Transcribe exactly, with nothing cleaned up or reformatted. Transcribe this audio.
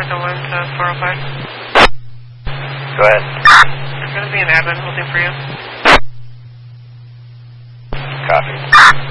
Echo one to four oh five. Go ahead. There's going to be an admin holding for you. Copy.